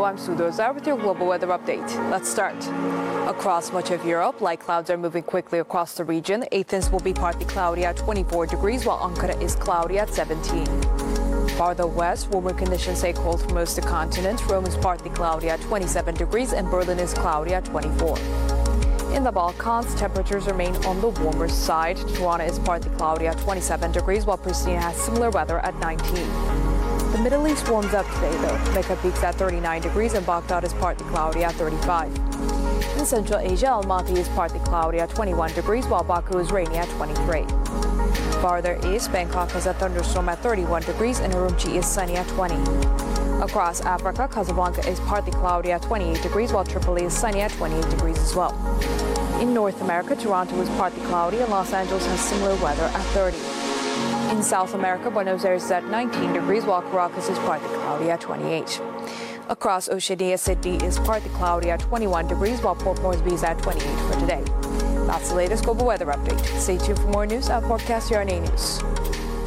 I'm Sue Doza with your global weather update. Let's start. Across much of Europe, light clouds are moving quickly across the region. Athens will be partly cloudy at 24 degrees, while Ankara is cloudy at 17. Farther west, warmer conditions take hold for most of the continent. Rome is partly cloudy at 27 degrees, and Berlin is cloudy at 24. In the Balkans, temperatures remain on the warmer side. Tirana is partly cloudy at 27 degrees, while Pristina has similar weather at 19. The Middle East warms up today, though. Mecca peaks at 39 degrees, and Baghdad is partly cloudy at 35. In Central Asia, Almaty is partly cloudy at 21 degrees, while Baku is rainy at 23. Farther east, Bangkok has a thunderstorm at 31 degrees, and Urumqi is sunny at 20. Across Africa, Casablanca is partly cloudy at 28 degrees, while Tripoli is sunny at 28 degrees as well. In North America, Toronto is partly cloudy, and Los Angeles has similar weather at 30. In South America, Buenos Aires is at 19 degrees, while Caracas is partly cloudy at 28. Across Oceania, Sydney is partly cloudy at 21 degrees, while Port Moresby is at 28 for today. That's the latest global weather update. Stay tuned for more news at Forecast CRNA News.